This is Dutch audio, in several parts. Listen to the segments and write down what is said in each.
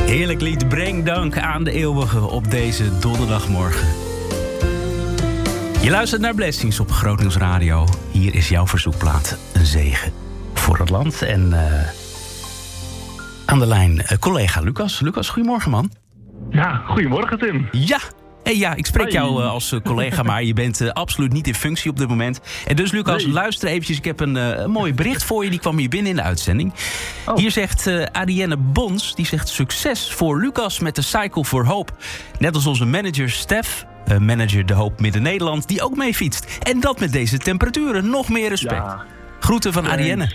Heerlijk lied, breng dank aan de eeuwige op deze donderdagmorgen. Je luistert naar Blessings op Groot Nieuws Radio. Hier is jouw verzoekplaat, een zegen voor het land. En aan de lijn collega Lucas. Lucas, goedemorgen man. Ja, goedemorgen Tim. Ja, ik spreek jou als collega, maar je bent absoluut niet in functie op dit moment. En dus Lucas, luister eventjes. Ik heb een mooi bericht voor je. Die kwam hier binnen in de uitzending. Oh. Hier zegt Adrienne Bons, die zegt succes voor Lucas met de Cycle for Hope. Net als onze manager Stef, manager De Hoop Midden-Nederland, die ook mee fietst. En dat met deze temperaturen. Nog meer respect. Ja. Groeten van Adrienne.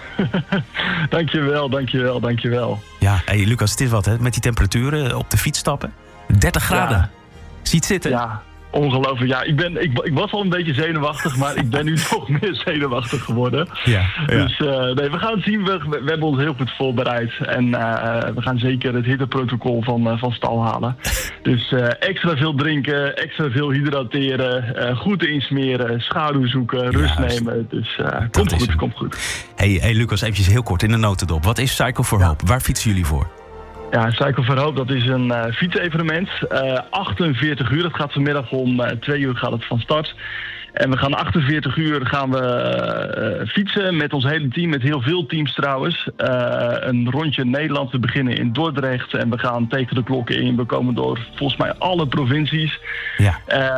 Dankjewel. Ja, hey Lucas, het is wat hè, met die temperaturen op de fiets stappen. 30 graden. Ja. Ziet zitten. Ja, ongelooflijk. Ja, ik was al een beetje zenuwachtig, maar ik ben nu nog meer zenuwachtig geworden. Ja. Dus we gaan het zien. We hebben ons heel goed voorbereid. En we gaan zeker het hitteprotocol van stal halen. Dus extra veel drinken, extra veel hydrateren, goed insmeren, schaduw zoeken, rust nemen. Dus komt goed. Hey Lucas, eventjes heel kort in de notendop. Wat is Cycle for Hope? Waar fietsen jullie voor? Ja, Cycle for Hope, dat is een fietsevenement. 48 uur, dat gaat vanmiddag om 2 uur gaat het van start. En we gaan 48 uur gaan we fietsen met ons hele team, met heel veel teams trouwens. Een rondje Nederland, we beginnen in Dordrecht en we gaan tegen de klokken in. We komen door volgens mij alle provincies. Ja.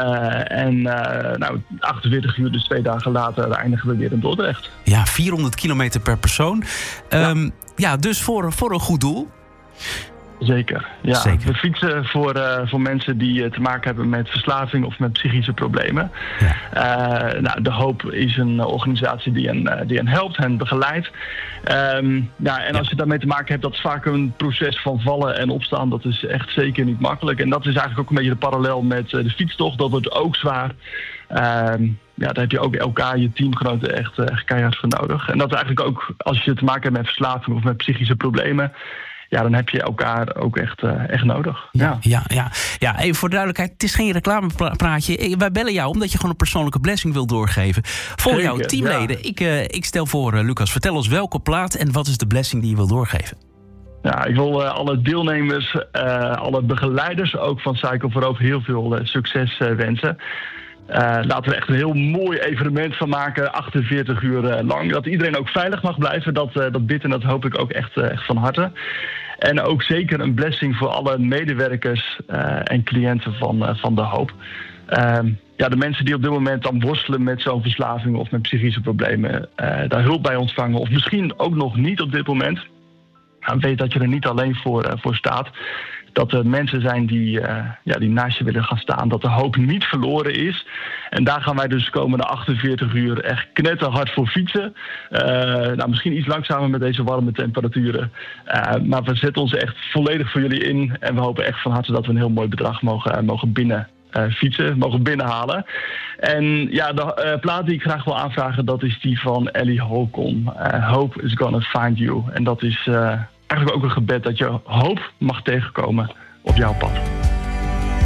48 uur, dus 2 dagen later eindigen we weer in Dordrecht. Ja, 400 kilometer per persoon. Dus voor een goed doel. Zeker, ja. Zeker. We fietsen voor mensen die te maken hebben met verslaving of met psychische problemen. Ja. De Hoop is een organisatie die hen helpt, hen begeleidt. Als je daarmee te maken hebt, dat is vaak een proces van vallen en opstaan. Dat is echt zeker niet makkelijk. En dat is eigenlijk ook een beetje de parallel met de fietstocht. Dat wordt ook zwaar. Daar heb je ook elkaar, je teamgenoten echt keihard voor nodig. En dat is eigenlijk ook, als je te maken hebt met verslaving of met psychische problemen, ja, dan heb je elkaar ook echt nodig. Ja, even voor de duidelijkheid, het is geen reclamepraatje. Wij bellen jou omdat je gewoon een persoonlijke blessing wil doorgeven. Voor jouw teamleden. Ja. Ik stel voor, Lucas, vertel ons welke plaat en wat is de blessing die je wil doorgeven? Ja, ik wil alle deelnemers, alle begeleiders ook van Cycle for Hope heel veel succes wensen. Laten we echt een heel mooi evenement van maken, 48 uur lang. Dat iedereen ook veilig mag blijven, dat bid en dat hoop ik ook echt van harte. En ook zeker een blessing voor alle medewerkers en cliënten van de Hoop. De mensen die op dit moment dan worstelen met zo'n verslaving of met psychische problemen, daar hulp bij ontvangen. Of misschien ook nog niet op dit moment. Weet dat je er niet alleen voor staat. Dat er mensen zijn die naast je willen gaan staan. Dat de hoop niet verloren is. En daar gaan wij dus de komende 48 uur echt knetterhard voor fietsen. Misschien iets langzamer met deze warme temperaturen. Maar we zetten ons echt volledig voor jullie in. En we hopen echt van harte dat we een heel mooi bedrag mogen binnenhalen. En de plaat die ik graag wil aanvragen, dat is die van Ellie Holcomb. Hope is gonna find you. En dat is eigenlijk ook een gebed dat je hoop mag tegenkomen op jouw pad.